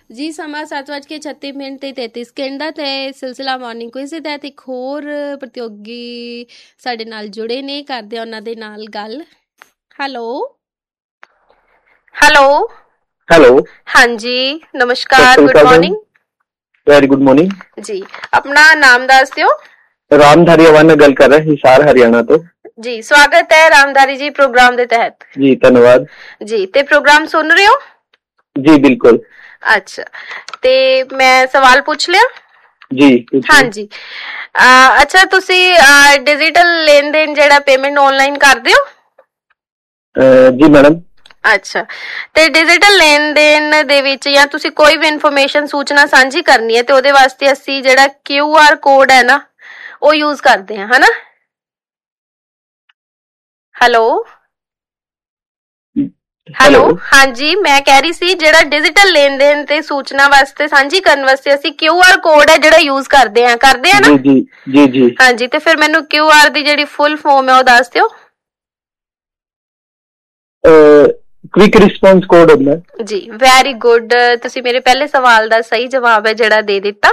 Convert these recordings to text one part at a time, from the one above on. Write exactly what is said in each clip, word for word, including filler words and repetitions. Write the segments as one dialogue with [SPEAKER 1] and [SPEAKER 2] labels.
[SPEAKER 1] ਜੀ ਸਮਾਂ ਸੱਤ ਵੱਜ ਕੇ ਛੱਤੀ ਮਿੰਟ ਤੇ ਤੈਂਤੀ ਸਕਿੰਟ ਦਾ ਤੇ ਸਿਲਸਿਲਾ ਮਾਰਨਿੰਗ ਕੁਇਜ਼ ਦੇ ਤਹਿਤ ਇੱਕ ਹੋਰ ਪ੍ਰਤੀਯੋਗੀ ਸਾਡੇ ਨਾਲ ਜੁੜੇ ਨੇ। ਕਰਦੇ ਆ ਉਹਨਾਂ ਦੇ ਨਾਲ ਗੱਲ। ਹੈਲੋ ਹੈਲੋ
[SPEAKER 2] ਹੈਲੋ
[SPEAKER 1] ਹਾਂਜੀ ਨਮਸਕਾਰ, good morning.
[SPEAKER 2] Very good morning
[SPEAKER 1] ਜੀ, ਆਪਣਾ ਨਾਮ ਦੱਸ ਦਿਓ।
[SPEAKER 2] ਰਾਮਧਾਰੀ ਅਵਾਨ ਨਾਲ ਗੱਲ ਕਰ ਰਿਹਾ, ਹਿਸਾਰ ਹਰਿਆਣਾ ਤੋਂ।
[SPEAKER 1] ਜੀ ਸਵਾਗਤ ਹੈ ਰਾਮਧਾਰੀ ਜੀ ਪ੍ਰੋਗਰਾਮ ਦੇ ਤਹਿਤ।
[SPEAKER 2] ਜੀ ਧੰਨਵਾਦ ਜੀ।
[SPEAKER 1] ਤੇ ਪ੍ਰੋਗਰਾਮ ਸੁਣ ਰਹੇ ਹੋ?
[SPEAKER 2] ਜੀ ਬਿਲਕੁਲ।
[SPEAKER 1] ਅੱਛਾ, ਤੇ ਮੈਂ ਸਵਾਲ ਪੁੱਛ ਲਿਆ
[SPEAKER 2] ਜੀ?
[SPEAKER 1] ਹਾਂਜੀ। ਅਹ ਅੱਛਾ, ਤੁਸੀਂ ਡਿਜੀਟਲ ਲੈਣ ਦੇਣ ਜਿਹੜਾ ਪੇਮੈਂਟ ਆਨਲਾਈਨ ਕਰਦੇ ਹੋ?
[SPEAKER 2] ਜੀ ਮੈਡਮ।
[SPEAKER 1] ਅੱਛਾ, ਤੇ ਡਿਜੀਟਲ ਲੈਣ ਦੇਣ ਦੇ ਵਿੱਚ ਜਾਂ ਤੁਸੀਂ ਕੋਈ ਵੀ ਇਨਫੋਰਮੇਸ਼ਨ ਸੂਚਨਾ ਸਾਂਝੀ ਕਰਨੀ ਹੈ ਤੇ ਉਹਦੇ ਵਾਸਤੇ ਅਸੀਂ ਜਿਹੜਾ ਕਿਊ ਆਰ ਕੋਡ ਹੈ ਨਾ ਉਹ ਯੂਜ਼ ਕਰਦੇ ਹਾਂ, ਹਨਾ? ਹੈਲੋ ਹੈਲੋ ਹਾਂਜੀ, ਮੈਂ ਕਹਿ ਰਹੀ ਸੀ ਜਿਹੜਾ ਡਿਜੀਟਲ ਲੈਣ ਦੇਣ ਤੇ ਸੂਚਨਾ ਵਾਸਤੇ ਸਾਂਝੀ ਕਰਨ ਵਾਸਤੇ ਅਸੀਂ ਕਿਊ ਆਰ ਕੋਡ ਹੈ ਜਿਹੜਾ ਯੂਜ਼ ਕਰਦੇ ਆ ਕਰਦੇ ਆ ਨਾ?
[SPEAKER 2] ਜੀ ਜੀ ਜੀ।
[SPEAKER 1] ਹਾਂਜੀ, ਤੇ ਫਿਰ ਮੈਨੂੰ ਕਿਊ ਆਰ ਦੀ ਜਿਹੜੀ ਫੁੱਲ ਫਾਰਮ ਹੈ ਉਹ ਦੱਸ ਦਿਓ।
[SPEAKER 2] ਕੁਇਕ ਰਿਸਪੌਂਸ ਕੋਡ ਹੁੰਦਾ
[SPEAKER 1] ਜੀ। ਵੈਰੀ ਗੁੱਡ, ਤੁਸੀਂ ਮੇਰੇ ਪਹਿਲੇ ਸਵਾਲ ਦਾ ਸਹੀ ਜਵਾਬ ਹੈ ਜਿਹੜਾ ਦੇ ਦਿੱਤਾ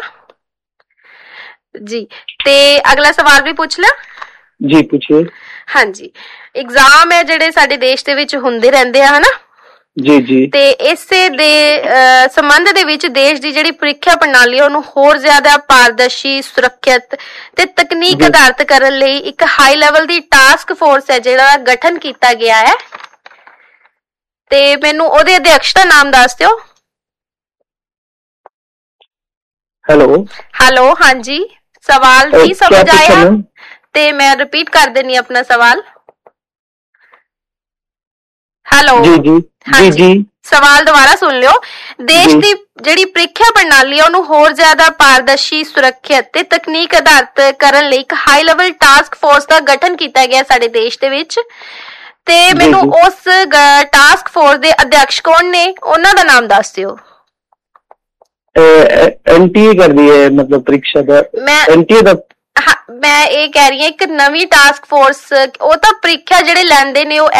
[SPEAKER 1] ਜੀ। ਤੇ ਅਗਲਾ ਸਵਾਲ ਵੀ ਪੁੱਛ ਲਾ?
[SPEAKER 2] ਜੀ ਪੁੱਛਿਏ। ਹਾਂਜੀ,
[SPEAKER 1] ਐਗਜ਼ਾਮ ਹੈ ਜਿਹੜੇ ਸਾਡੇ ਦੇਸ਼ ਦੇ ਵਿੱਚ ਹੁੰਦੇ ਰਹਿੰਦੇ ਆ, ਹਨਾ?
[SPEAKER 2] ਜੀ ਜੀ।
[SPEAKER 1] ਤੇ ਇਸੇ ਦੇ ਸੰਬੰਧ ਦੇ ਵਿੱਚ ਦੇਸ਼ ਦੀ ਜਿਹੜੀ ਪ੍ਰੀਖਿਆ ਪ੍ਰਣਾਲੀ ਹੈ ਉਹਨੂੰ ਹੋਰ ਜ਼ਿਆਦਾ ਪਾਰਦਰਸ਼ੀ, ਸੁਰੱਖਿਅਤ ਤੇ ਤਕਨੀਕ ਆਧਾਰਿਤ ਕਰਨ ਲਈ ਇੱਕ ਹਾਈ ਲੈਵਲ ਦੀ ਟਾਸਕ ਫੋਰਸ ਹੈ ਜਿਹੜਾ ਗਠਨ ਕੀਤਾ ਗਿਆ ਹੈ, ਤੇ ਮੈਨੂੰ ਉਹਦੇ ਅਧਿਅਕਸ਼ ਦਾ ਨਾਮ ਦੱਸ ਦਿਓ।
[SPEAKER 2] ਹੈਲੋ
[SPEAKER 1] ਹੈਲੋ ਹਾਂਜੀ, ਸਵਾਲ ਨਹੀਂ ਸਮਝ ਆਇਆ ਤੇ ਮੈਂ ਰਿਪੀਟ ਕਰ ਦੇਣੀ ਆਪਣਾ ਸਵਾਲ। ਹੈਲੋ
[SPEAKER 2] ਜੀ ਜੀ ਜੀ ਜੀ।
[SPEAKER 1] ਸਵਾਲ ਦੁਬਾਰਾ ਸੁਣ ਲਿਓ। ਦੇਸ਼ ਦੀ ਜਿਹੜੀ ਪ੍ਰੀਖਿਆ ਪ੍ਰਣਾਲੀ ਹੈ ਉਹਨੂੰ ਹੋਰ ਜ਼ਿਆਦਾ ਪਾਰਦਰਸ਼ੀ, ਸੁਰੱਖਿਅਤ ਤੇ ਤਕਨੀਕ ਆਧਾਰਿਤ ਕਰਨ ਲਈ ਇੱਕ ਹਾਈ ਲੈਵਲ ਟਾਸਕ ਫੋਰਸ ਦਾ ਗਠਨ ਕੀਤਾ ਗਿਆ ਸਾਡੇ ਦੇਸ਼ ਦੇ ਵਿੱਚ, ਤੇ ਮੈਨੂੰ ਉਸ ਟਾਸਕ ਫੋਰਸ ਦੇ ਅਧਿਅਕਸ਼ ਕੌਣ ਨੇ ਉਹਨਾਂ ਦਾ ਨਾਮ ਦੱਸ ਦਿਓ।
[SPEAKER 2] ਐਨਟੀਏ ਕਰਦੀ ਹੈ, ਮਤਲਬ ਪ੍ਰੀਖਿਆ ਦਾ ਐਨਟੀਏ ਦਾ। ਮੈਂ ਇਹ ਕਹਿ ਰਹੀ ਹਾਂ ਇੱਕ ਨਵੀਂ ਟਾਸਕ ਫੋਰਸ, ਉਹ ਤਾਂ ਪ੍ਰੀਖਿਆ ਜਿਹੜੇ ਲੈਂਦੇ ਨੇ ਉਹ